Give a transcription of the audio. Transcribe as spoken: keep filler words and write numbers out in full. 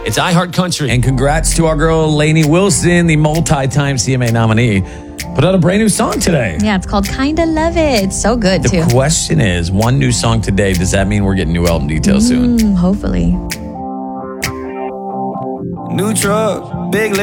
It's iHeartCountry. And congrats to our girl, Lainey Wilson, the multi-time C M A nominee. Put out a brand new song today. Yeah, it's called Kinda Love It. It's so good, The too. question is, one new song today, does that mean we're getting new album details soon? Mm, hopefully. New truck, big